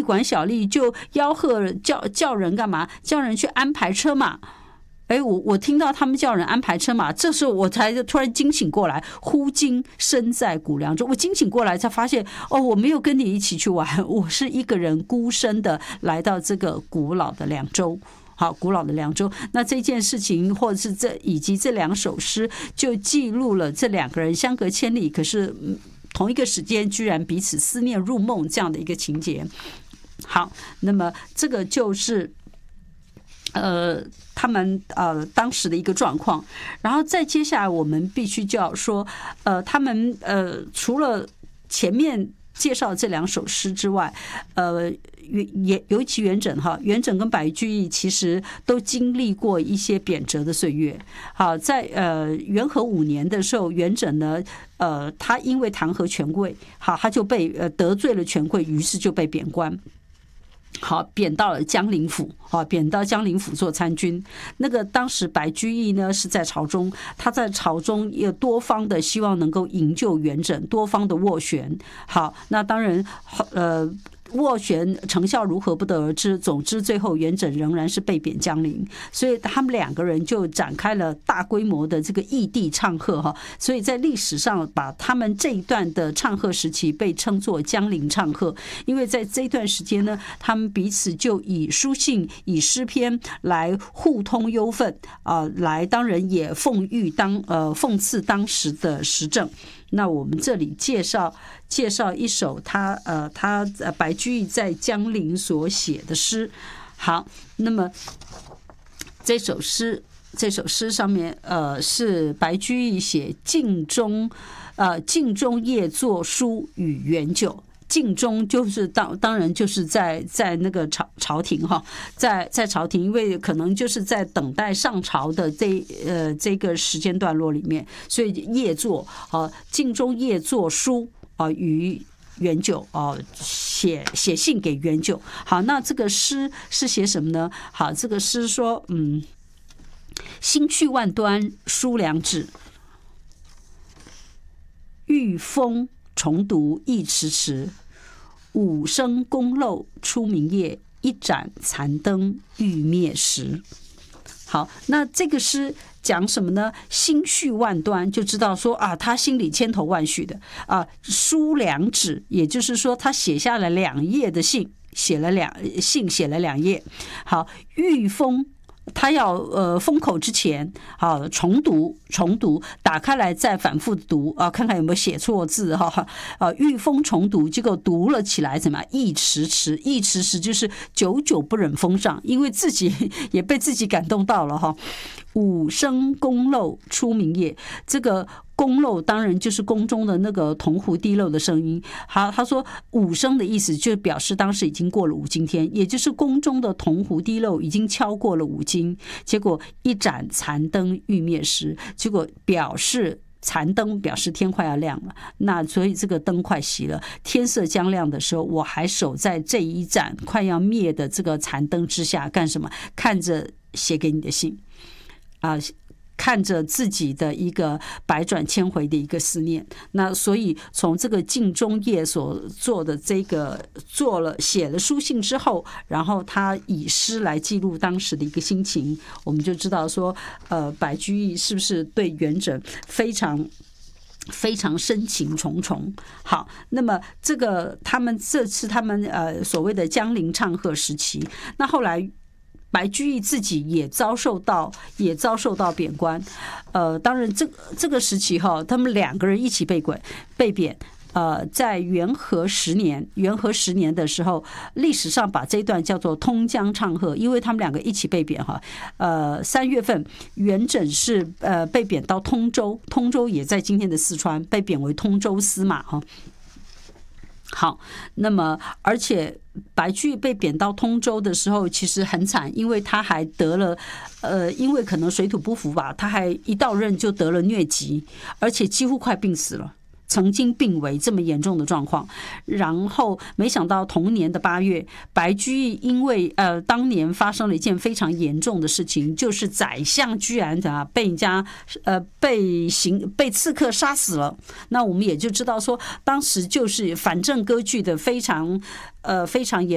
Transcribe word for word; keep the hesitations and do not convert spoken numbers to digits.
管小吏就吆喝叫叫人干嘛？叫人去安排车马。哎，我我听到他们叫人安排车马，这时候我才突然惊醒过来，忽惊身在古凉州。我惊醒过来才发现，哦，我没有跟你一起去玩，我是一个人孤身的来到这个古老的凉州。好，古老的凉州。那这件事情，或者是这以及这两首诗，就记录了这两个人相隔千里，可是同一个时间居然彼此思念入梦这样的一个情节。好，那么这个就是呃，他们呃当时的一个状况，然后再接下来我们必须就要说，呃，他们呃除了前面介绍这两首诗之外，呃，也尤其元稹哈，元稹跟白居易其实都经历过一些贬谪的岁月。好，在呃元和五年的时候，元稹呢，呃，他因为弹劾权贵，好，他就被呃得罪了权贵，于是就被贬官。好，贬到了江陵府，好，贬到江陵府做参军。那个当时白居易呢是在朝中，他在朝中也多方的希望能够营救元稹，多方的斡旋。好，那当然，呃。斡旋成效如何不得而知，总之最后元稹仍然是被贬江陵，所以他们两个人就展开了大规模的这个异地唱和哈，所以在历史上把他们这一段的唱和时期被称作江陵唱和，因为在这一段时间呢，他们彼此就以书信、以诗篇来互通忧愤啊，来当然也讽喻当呃讽刺当时的时政。那我们这里介绍介绍一首他呃他呃白居易在江陵所写的诗。好，那么这首诗这首诗上面呃是白居易写镜中呃镜中夜作书与元酒。镜中就是当当然就是在在那个朝朝廷哈，在在朝廷，因为可能就是在等待上朝的这呃这个时间段落里面，所以夜作啊，镜中夜作书啊与元酒啊，写写信给元酒。好，那这个诗是写什么呢？好，这个诗说，嗯，心绪万端书两纸，御风重读忆迟迟，五声宫漏出明夜，一盏残灯欲灭时。好，那这个诗讲什么呢？心绪万端，就知道说啊，他心里千头万绪的啊。书两纸，也就是说他写下了两页的信，写了两信写了两页。好，御风。他要呃封口之前，好重读重读，打开来再反复读啊，看看有没有写错字哈啊，御风重读，结果读了起来怎么样？忆迟迟，忆迟迟就是久久不忍封上，因为自己也被自己感动到了哈。五声宫漏出明夜，这个宫漏当然就是宫中的那个铜壶滴漏的声音。好，他说五声的意思就表示当时已经过了五更天，也就是宫中的铜壶滴漏已经敲过了五更。结果一盏残灯欲灭时，结果表示残灯表示天快要亮了，那所以这个灯快熄了，天色将亮的时候，我还守在这一盏快要灭的这个残灯之下干什么？看着写给你的信啊，看着自己的一个百转千回的一个思念。那所以从这个镜中夜所做的这个做了写了书信之后，然后他以诗来记录当时的一个心情，我们就知道说，呃，白居易是不是对元稹非常非常深情重重。好，那么这个他们这次他们呃所谓的江陵唱和时期，那后来白居易自己也遭受到也遭受到贬官，呃，当然这这个时期哈，他们两个人一起被贬被贬。呃，在元和十年，元和十年的时候，历史上把这一段叫做通江唱和，因为他们两个一起被贬哈。呃，三月份，元稹是呃被贬到通州，通州也在今天的四川，被贬为通州司马哈。好，那么而且白居易被贬到通州的时候，其实很惨，因为他还得了，呃，因为可能水土不服吧，他还一到任就得了疟疾，而且几乎快病死了。曾经病危这么严重的状况，然后没想到同年的八月，白居易因为呃当年发生了一件非常严重的事情，就是宰相居然啊被人家呃被刑被刺客杀死了。那我们也就知道说，当时就是反正割据的非常呃非常严。